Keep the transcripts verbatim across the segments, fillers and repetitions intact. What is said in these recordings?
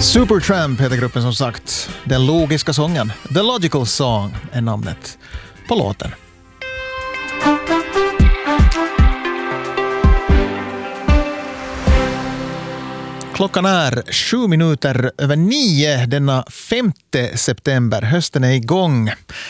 Supertramp heter gruppen som sagt. Den logiska sången. The Logical Song är namnet på låten. Klockan är sju minuter över nio denna femte september. Hösten är igång.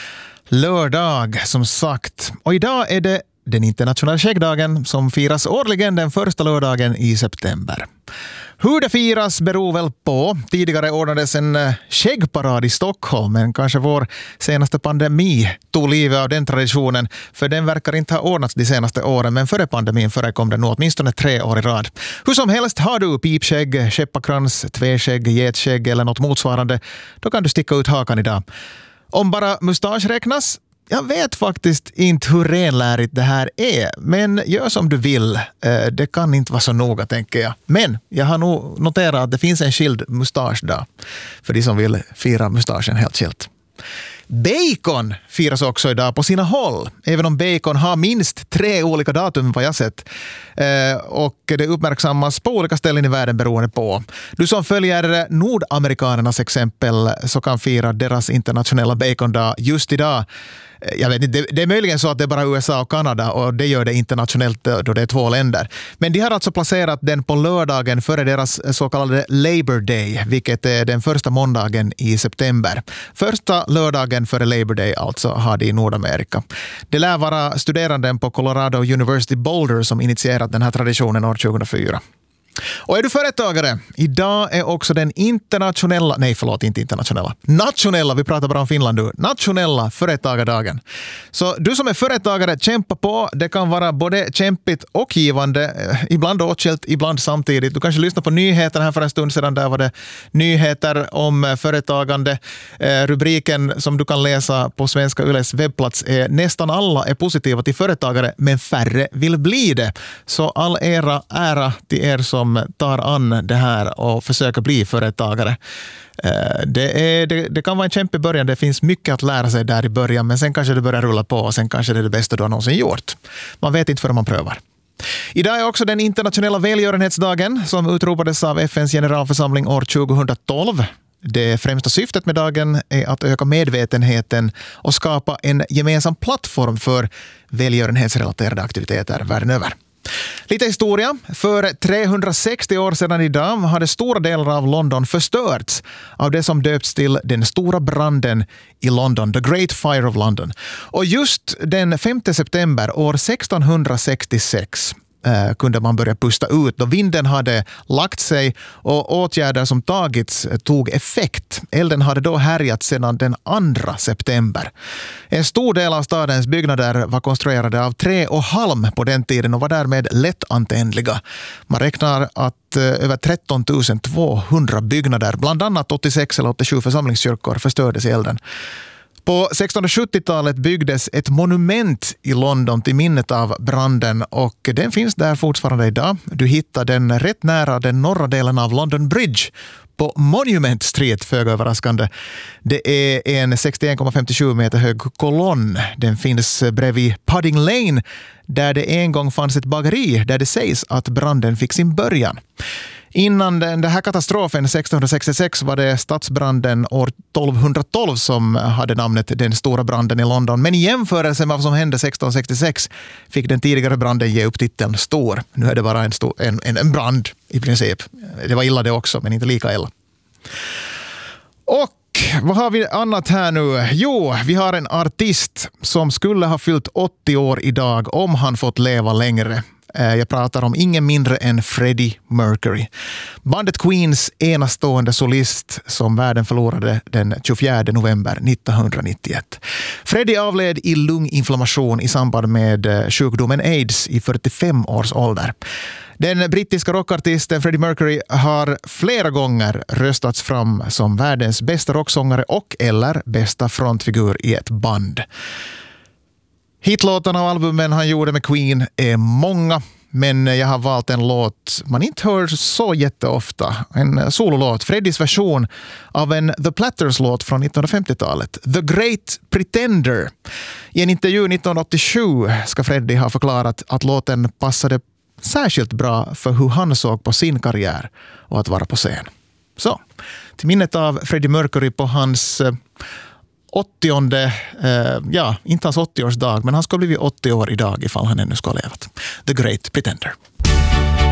Lördag som sagt. Och idag är det den internationella skäggdagen som firas årligen den första lördagen i september. Hur det firas beror väl på. Tidigare ordnades en skäggparad i Stockholm, men kanske vår senaste pandemi tog livet av den traditionen, för den verkar inte ha ordnats de senaste åren, men före pandemin förekom det nog åtminstone tre år i rad. Hur som helst, har du pipskägg, skepparkrans, tveskägg, getskägg eller något motsvarande, då kan du sticka ut hakan idag. Om bara mustasch räknas, jag vet faktiskt inte hur renlärigt det här är, men gör som du vill. Det kan inte vara så noga, tänker jag. Men jag har nog noterat att det finns en skild mustaschdag för de som vill fira mustaschen helt skilt. Bacon firas också idag på sina håll, även om bacon har minst tre olika datum vad jag sett. Eh, och det uppmärksammas på olika ställen i världen beroende på. Du som följer nordamerikanernas exempel så kan fira deras internationella bacondag just idag. Jag vet inte, det är möjligen så att det är bara U S A och Kanada och det gör det internationellt då det är två länder. Men de har alltså placerat den på lördagen före deras så kallade Labor Day, vilket är den första måndagen i september. Första lördagen före Labor Day alltså har de i Nordamerika. Det lär vara studeranden på Colorado University Boulder som initierat den här traditionen år tjugohundrafyra. Och är du företagare, idag är också den internationella, nej förlåt inte internationella, nationella, vi pratar bara om Finland nu, nationella företagardagen. Så du som är företagare, kämpa på, det kan vara både kämpigt och givande, ibland åtskilt, ibland samtidigt. Du kanske lyssnar på nyheterna här för en stund sedan, där var det nyheter om företagande. Rubriken som du kan läsa på Svenska Yles webbplats är: nästan alla är positiva till företagare, men färre vill bli det. Så all era ära till er som tar an det här och försöker bli företagare. Det, är, det, det kan vara en kämpe början, det finns mycket att lära sig där i början, men sen kanske det börjar rulla på och sen kanske det är det bästa du har någonsin gjort. Man vet inte förrän man prövar. Idag är också den internationella välgörenhetsdagen som utropades av F N:s generalförsamling år tjugohundratolv. Det främsta syftet med dagen är att öka medvetenheten och skapa en gemensam plattform för välgörenhetsrelaterade aktiviteter världen över. Lite historia. För trehundrasextio år sedan idag hade stora delar av London förstörts av det som döpts till den stora branden i London, The Great Fire of London. Och just den femte september år sextonhundrasextiosex eh, kunde man börja pusta ut då vinden hade lagt sig och åtgärder som tagits tog effekt. Elden hade då härjat sedan den andra september. En stor del av stadens byggnader var konstruerade av trä och halm på den tiden och var därmed lättantändliga. Man räknar att över tretton tusen tvåhundra byggnader, bland annat åttiosex eller åttiosju församlingskyrkor, förstördes i elden. På sextonhundrasjuttiotalet byggdes ett monument i London till minnet av branden och den finns där fortfarande idag. Du hittar den rätt nära den norra delen av London Bridge på Monument Street, föga överraskande. Det är en sextioen komma femtiosju meter hög kolonn. Den finns bredvid Pudding Lane där det en gång fanns ett bageri där det sägs att branden fick sin början. Innan den här katastrofen sextonhundrasextiosex var det stadsbranden år tolvhundratolv som hade namnet den stora branden i London. Men i jämförelse med vad som hände sextonhundrasextiosex fick den tidigare branden ge upp titeln stor. Nu är det bara en, stor, en, en, en brand i princip. Det var illa det också, men inte lika illa. Och vad har vi annat här nu? Jo, vi har en artist som skulle ha fyllt åttio år idag om han fått leva längre. Jag pratar om ingen mindre än Freddie Mercury. Bandet Queens enastående solist som världen förlorade den tjugofjärde november nittonhundranittioett. Freddie avled i lunginflammation i samband med sjukdomen AIDS i fyrtiofem års ålder. Den brittiska rockartisten Freddie Mercury har flera gånger röstats fram som världens bästa rocksångare och eller bästa frontfigur i ett band. Hitlåtarna av albumen han gjorde med Queen är många, men jag har valt en låt man inte hör så jätteofta. En sololåt, Freddies version av en The Platters-låt från nittonhundrafemtiotalet, The Great Pretender. I en intervju nittonhundraåttiosju ska Freddie ha förklarat att låten passade särskilt bra för hur han såg på sin karriär och att vara på scen. Så, till minnet av Freddie Mercury på hans åttionde, eh, ja, inte hans åttioårsdag, men han ska bli åttio år idag ifall han ännu ska ha levat. The Great Pretender.